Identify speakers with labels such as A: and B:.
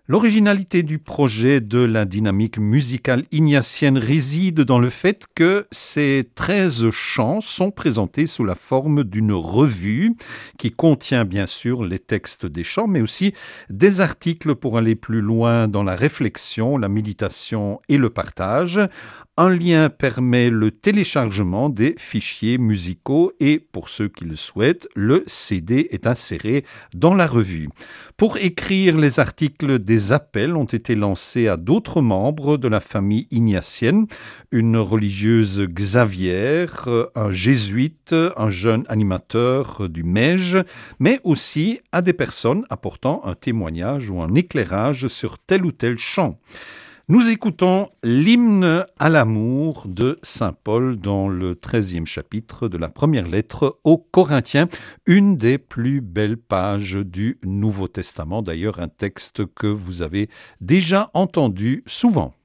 A: L'originalité du projet de la dynamique musicale ignatienne réside dans le fait que ces 13 chants sont présentés sous la forme d'une revue qui contient bien sûr les textes des chants, mais aussi des articles pour aller plus loin dans la réflexion, la méditation et le partage. Un lien permet le téléchargement des fichiers musicaux et, pour ceux qui le souhaitent, le CD est inséré dans la revue. Pour écrire les articles, des appels ont été lancés à d'autres membres de la famille ignatienne, une religieuse Xavière, un jésuite, un jeune animateur du MEJ, mais aussi à des personnes apportant un témoignage ou un éclairage sur tel ou tel chant. Nous écoutons l'hymne à l'amour de Saint Paul dans le 13e chapitre de la première lettre aux Corinthiens, une des plus belles pages du Nouveau Testament, d'ailleurs un texte que vous avez déjà entendu souvent.